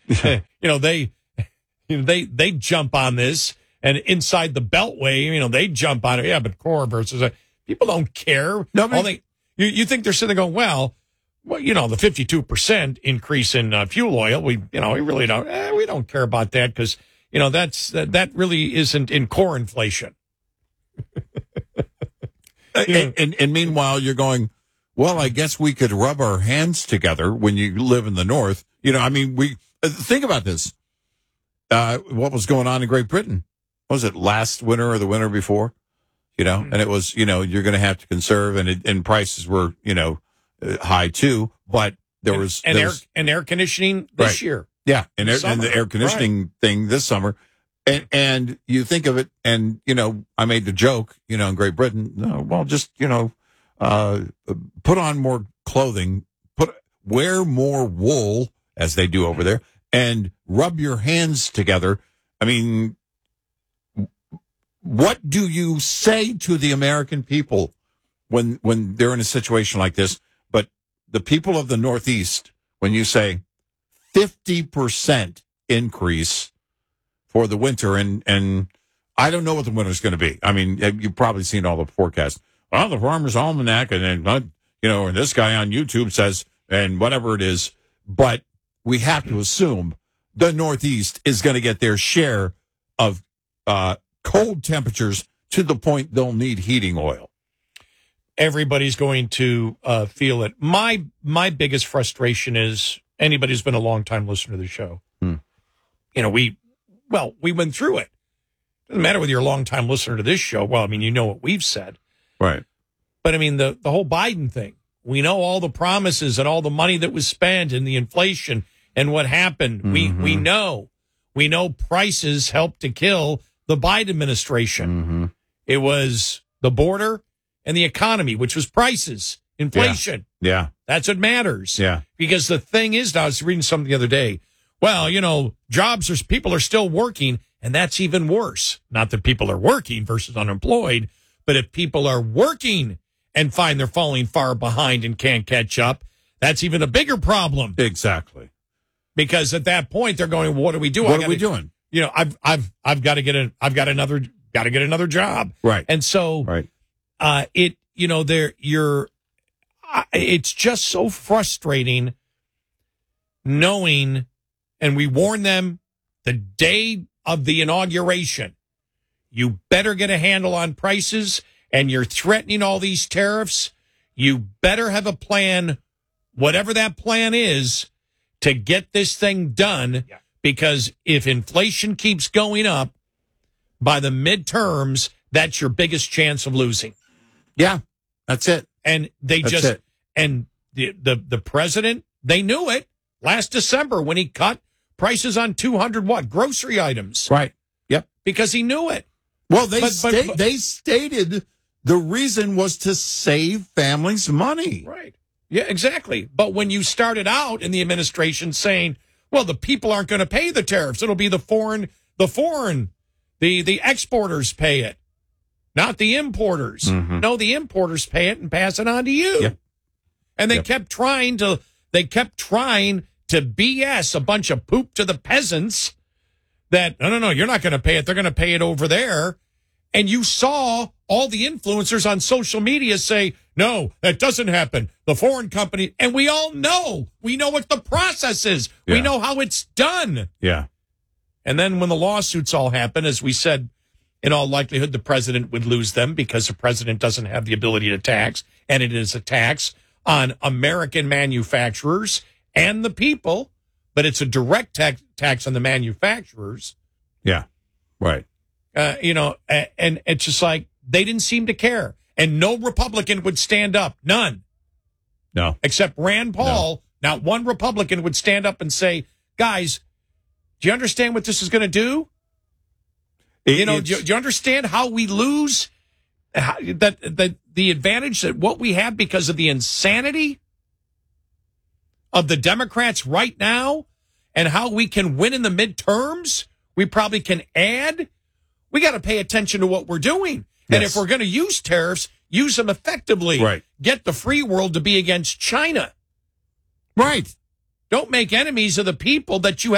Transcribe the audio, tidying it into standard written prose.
They jump on this, and inside the Beltway, they jump on it. Yeah, but core versus people don't care. You think they're sitting there going, well, the 52% increase in fuel oil, we really don't. We don't care about that because that really isn't in core inflation. And meanwhile, you're going, well, I guess we could rub our hands together when you live in the North. We think about this. What was going on in Great Britain? Was it last winter or the winter before? And it was, you're going to have to conserve, and prices were, high too. But there was air conditioning this year. Yeah, and the air conditioning thing this summer. And you think of it, and, I made the joke, in Great Britain, just, put on more clothing, wear more wool, as they do over there, and rub your hands together. I mean, what do you say to the American people when they're in a situation like this? But the people of the Northeast, when you say 50% increase for the winter, and I don't know what the winter's going to be. I mean, you've probably seen all the forecasts. Well, the Farmer's Almanac, and then, and this guy on YouTube says, and whatever it is. But we have to assume the Northeast is going to get their share of cold temperatures to the point they'll need heating oil. Everybody's going to feel it. My biggest frustration is anybody who's been a long-time listener to the show. We went through it. Doesn't matter whether you're a long-time listener to this show. Well, you know what we've said. Right. But, the whole Biden thing, we know all the promises and all the money that was spent and the inflation and what happened. Mm-hmm. We know prices helped to kill the Biden administration. Mm-hmm. It was the border and the economy, which was prices, inflation. Yeah. That's what matters. Yeah. Because the thing is, I was reading something the other day. Well, people are still working, and that's even worse. Not that people are working versus unemployed, but if people are working and find they're falling far behind and can't catch up, that's even a bigger problem. Exactly. Because at that point they're going, what do we do? What are we doing? I've got to get another job. Right. And so right. It's just so frustrating knowing, and we warned them the day of the inauguration, you better get a handle on prices, and you're threatening all these tariffs. You better have a plan, whatever that plan is, to get this thing done. Yeah. Because if inflation keeps going up by the midterms, that's your biggest chance of losing. Yeah, that's it. And the president, they knew it last December when he cut prices on 200 grocery items. Right. Yep. Because he knew it. Well, they stated the reason was to save families money. Right. Yeah, exactly. But when you started out in the administration saying, well, the people aren't going to pay the tariffs, it'll be the exporters pay it, not the importers. Mm-hmm. No, the importers pay it and pass it on to you. Yep. And they kept trying to BS a bunch of poop to the peasants that, no, you're not going to pay it. They're going to pay it over there. And you saw all the influencers on social media say, no, that doesn't happen. The foreign company, and we all know. We know what the process is. Yeah. We know how it's done. Yeah. And then when the lawsuits all happen, as we said, in all likelihood, the president would lose them because the president doesn't have the ability to tax, and it is a tax on American manufacturers and the people, but it's a direct tax on the manufacturers. Yeah, right. And it's just like they didn't seem to care. And no Republican would stand up. None. No. Except Rand Paul. No. Not one Republican would stand up and say, guys, do you understand what this is going to do? Do you understand how we lose the advantage that what we have because of the insanity of the Democrats right now and how we can win in the midterms? We probably can add. We got to pay attention to what we're doing. Yes. And if we're going to use tariffs, use them effectively. Right. Get the free world to be against China. Right. Don't make enemies of the people that you